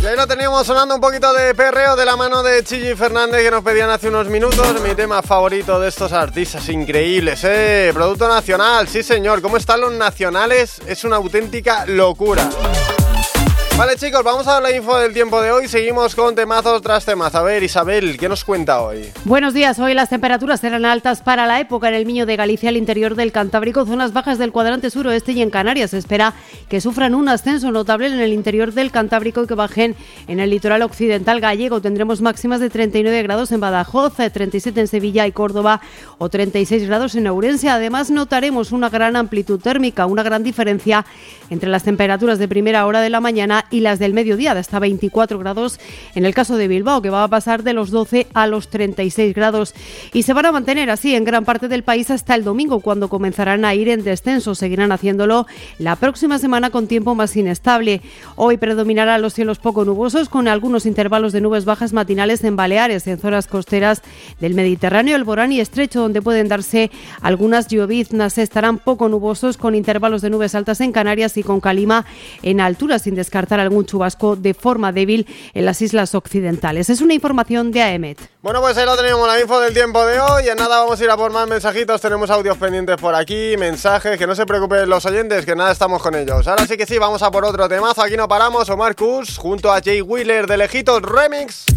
ahí lo teníamos sonando un poquito de perreo de la mano de Chilli Fernández, que nos pedían hace unos minutos. Mi tema favorito de estos artistas increíbles, Producto nacional, sí señor. ¿Cómo están los nacionales? Es una auténtica locura. Vale, chicos, vamos a dar la info del tiempo de hoy. Seguimos con temazos tras temaz. A ver, Isabel, ¿qué nos cuenta hoy? Buenos días. Hoy las temperaturas serán altas para la época en el Miño de Galicia, el interior del Cantábrico, zonas bajas del cuadrante suroeste y en Canarias. Se espera que sufran un ascenso notable en el interior del Cantábrico y que bajen en el litoral occidental gallego. Tendremos máximas de 39 grados en Badajoz, 37 en Sevilla y Córdoba o 36 grados en Ourense. Además, notaremos una gran amplitud térmica, una gran diferencia entre las temperaturas de primera hora de la mañana y las del mediodía, de hasta 24 grados en el caso de Bilbao, que va a pasar de los 12 a los 36 grados. Y se van a mantener así en gran parte del país hasta el domingo, cuando comenzarán a ir en descenso. Seguirán haciéndolo la próxima semana con tiempo más inestable. Hoy predominarán los cielos poco nubosos, con algunos intervalos de nubes bajas matinales en Baleares, en zonas costeras del Mediterráneo, el Borán y Estrecho, donde pueden darse algunas lloviznas. Estarán poco nubosos, con intervalos de nubes altas en Canarias y con calima en altura, sin descartar algún chubasco de forma débil en las islas occidentales. Es una información de AEMET. Bueno, pues ahí lo tenemos, la info del tiempo de hoy. En nada vamos a ir a por más mensajitos. Tenemos audios pendientes por aquí, mensajes, que no se preocupen los oyentes, que nada, estamos con ellos. Ahora sí que sí, vamos a por otro temazo. Aquí no paramos. Omar Kurz junto a Jay Wheeler de Lejitos Remix.